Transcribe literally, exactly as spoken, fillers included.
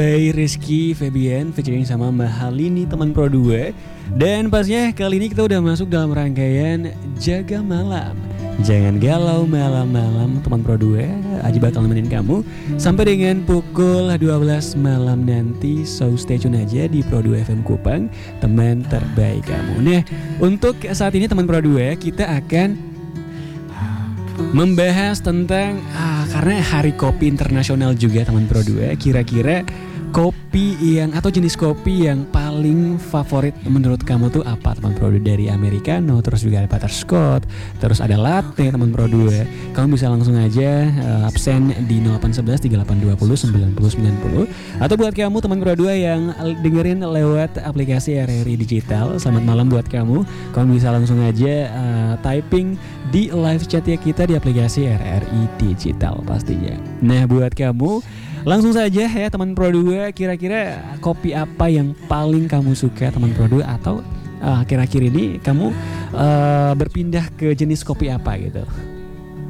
Hai Rizky Febian featuring sama Mahalini teman Pro dua. Dan pasnya kali ini kita udah masuk dalam rangkaian Jaga Malam. Jangan galau malam-malam teman Pro dua. Aji bakal nemenin kamu sampai dengan pukul dua belas malam nanti. So stay tune aja di Pro dua F M Kupang, teman terbaik kamu. Nah, untuk saat ini teman Pro dua kita akan membahas tentang ah, karena Hari Kopi Internasional juga teman Pro dua. Kira-kira kopi yang atau jenis kopi yang paling favorit menurut kamu tuh apa teman Pro dua? Dari americano, terus juga ada butterscotch, terus ada latte teman Pro dua. Kamu bisa langsung aja uh, absen di nol delapan satu satu tiga delapan dua nol sembilan nol sembilan nol. Atau buat kamu teman Pro dua yang dengerin lewat aplikasi R R I Digital, selamat malam buat kamu. Kamu bisa langsung aja uh, typing di live chat ya kita di aplikasi R R I Digital pastinya. Nah, buat kamu langsung saja ya teman Pro dua, kira-kira kopi apa yang paling kamu suka teman Pro dua, atau uh, akhir-akhir ini kamu uh, berpindah ke jenis kopi apa gitu.